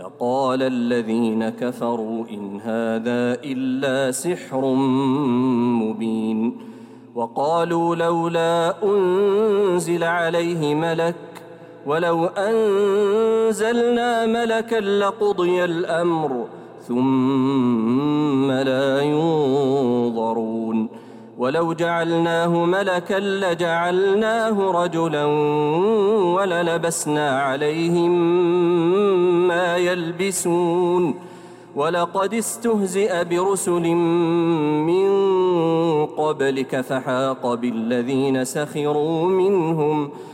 وقال الذين كفروا إن هذا إلا سحر مبين وقالوا لولا أنزل عليه ملك ولو أنزلنا ملكا لقضي الأمر ثم لا ينظرون ولو جعلناه ملكا لجعلناه رجلا وللبسنا عليهم ما يلبسون ولقد استهزئ برسل من قبلك فحاق بالذين سخروا منهم